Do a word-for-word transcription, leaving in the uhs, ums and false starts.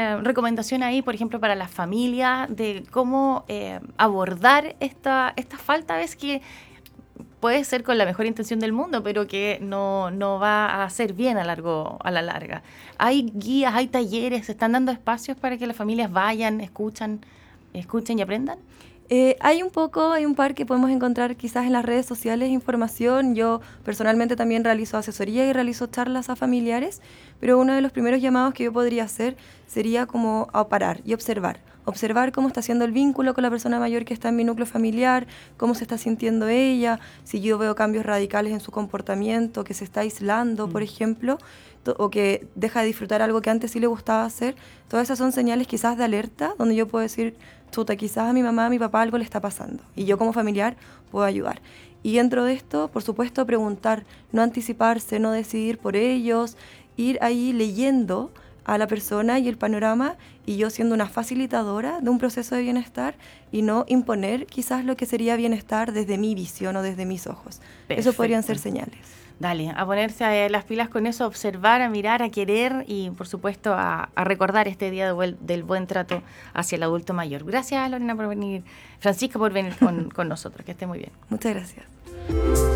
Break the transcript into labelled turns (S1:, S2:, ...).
S1: eh, recomendación ahí, por ejemplo, para las familias de cómo eh, abordar esta, esta falta? ¿Ves que puede ser con la mejor intención del mundo, pero que no, no va a hacer bien a, largo, a la larga? ¿Hay guías, hay talleres, se están dando espacios para que las familias vayan, escuchan, escuchen y aprendan?
S2: Eh, hay un poco, hay un par que podemos encontrar quizás en las redes sociales, información. Yo personalmente también realizo asesoría y realizo charlas a familiares, pero uno de los primeros llamados que yo podría hacer sería como a parar y observar. Observar cómo está haciendo el vínculo con la persona mayor que está en mi núcleo familiar, cómo se está sintiendo ella, si yo veo cambios radicales en su comportamiento, que se está aislando, mm. por ejemplo, to- o que deja de disfrutar algo que antes sí le gustaba hacer. Todas esas son señales quizás de alerta, donde yo puedo decir, chuta, quizás a mi mamá, a mi papá algo le está pasando, y yo como familiar puedo ayudar. Y dentro de esto, por supuesto, preguntar, no anticiparse, no decidir por ellos, ir ahí leyendo a la persona y el panorama, y yo siendo una facilitadora de un proceso de bienestar y no imponer quizás lo que sería bienestar desde mi visión o desde mis ojos. Perfecto. Eso podrían ser señales.
S1: Dale, a ponerse a las pilas con eso, a observar, a mirar, a querer y, por supuesto, a, a recordar este día de buen, del buen trato hacia el adulto mayor. Gracias, Lorena, por venir. Francisca, por venir con, con nosotros. Que esté muy bien.
S2: Muchas gracias.